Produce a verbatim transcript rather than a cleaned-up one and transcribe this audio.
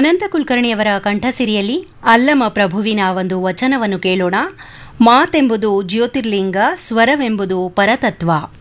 ಅನಂತ ಕುಲಕರ್ಣಿಯವರ ಕಂಠಸಿರಿಯಲ್ಲಿ ಅಲ್ಲಮ ಪ್ರಭುವಿನ ಒಂದು ವಚನವನ್ನು ಕೇಳೋಣ. ಮಾತೆಂಬುದು ಜ್ಯೋತಿರ್ಲಿಂಗ, ಸ್ವರವೆಂಬುದು ಪರತತ್ವ.